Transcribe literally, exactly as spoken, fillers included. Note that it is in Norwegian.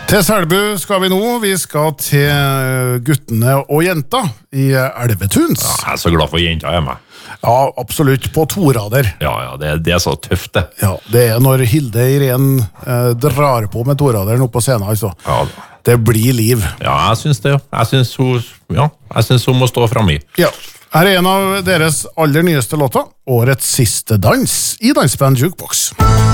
Til Selbu skal vi nå. Vi skal til guttene og jenta i Elvetuns. Ja, jeg er så glad for jenta hjemme. Ja, absolutt. På torader. Ja, ja, det, det er så tøft det. Ja, det er når Hilde Irene eh, drar på med toraderen opp på scenen, altså. Ja, det blir liv. Ja, jeg synes det. Jeg synes hun, ja, jeg synes hun må stå frem i. Ja. Her er en av deres aller nyeste låter. Årets siste dans i Dansband Jukebox.